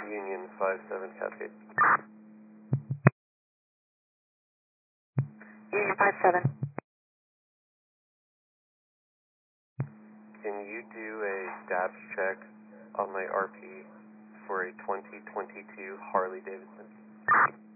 Union 57 Cascade. Union 57. Can you do a stabs check on my RP for a 2022 Harley Davidson?